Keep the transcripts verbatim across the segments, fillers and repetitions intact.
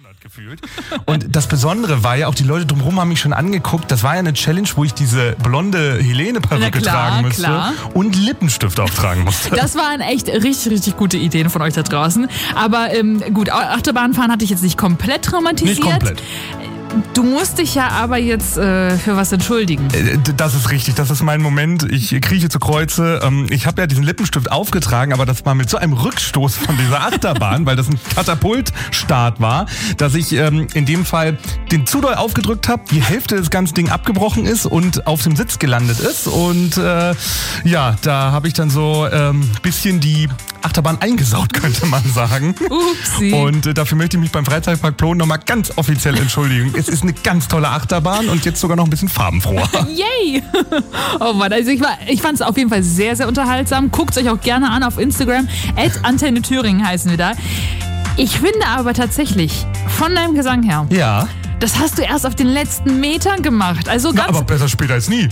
zweihundert gefühlt. Und das Besondere war ja, auch die Leute drumherum haben mich schon angeguckt, das war ja eine Challenge, wo ich diese blonde Helene-Perücke tragen musste klar. und Lippenstift auftragen musste. Das waren echt richtig, richtig gute Ideen von euch da draußen. Aber ähm, gut, Achterbahnfahren hatte ich jetzt nicht komplett traumatisiert. Nicht komplett. Du musst dich ja aber jetzt äh, für was entschuldigen. Das ist richtig, das ist mein Moment. Ich krieche zu Kreuze. Ich habe ja diesen Lippenstift aufgetragen, aber das war mit so einem Rückstoß von dieser Achterbahn, weil das ein Katapultstart war, dass ich ähm, in dem Fall den zu doll aufgedrückt habe, die Hälfte des ganzen Ding abgebrochen ist und auf dem Sitz gelandet ist. Und äh, ja, da habe ich dann so ein ähm, bisschen die Achterbahn eingesaut, könnte man sagen. Upsi. Und äh, dafür möchte ich mich beim Freizeitpark Plon nochmal ganz offiziell entschuldigen. Es ist eine ganz tolle Achterbahn und jetzt sogar noch ein bisschen farbenfroher. Yay! Oh Mann, also ich, war, ich fand es auf jeden Fall sehr, sehr unterhaltsam. Guckt es euch auch gerne an auf Instagram. at Antenne Thüringen heißen wir da. Ich finde aber tatsächlich, von deinem Gesang her, Ja. das hast du erst auf den letzten Metern gemacht. Also Na, ganz, aber besser später als nie.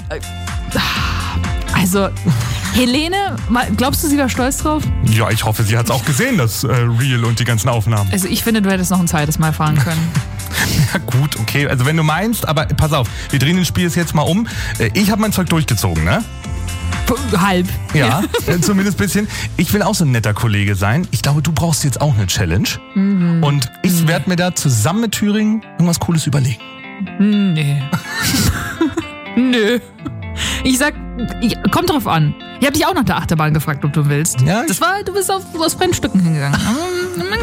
also Helene, mal- glaubst du, sie war stolz drauf? Ja, ich hoffe, sie hat es auch gesehen, das äh, Reel und die ganzen Aufnahmen. Also ich finde, du hättest noch ein zweites Mal fahren können. Ja gut, okay, also wenn du meinst, aber pass auf, wir drehen das Spiel jetzt mal um. Äh, Ich habe mein Zeug durchgezogen, ne? P- Halb. Ja, äh, zumindest ein bisschen. Ich will auch so ein netter Kollege sein. Ich glaube, du brauchst jetzt auch eine Challenge. Mhm. Und ich werde mir da zusammen mit Thüringen irgendwas Cooles überlegen. Nee. Nö. Ich sag, ich, kommt drauf an. Ich habe dich auch nach der Achterbahn gefragt, ob du willst. Ja, ich- Das war, du bist auf, aus Fremdstücken hingegangen. Aber,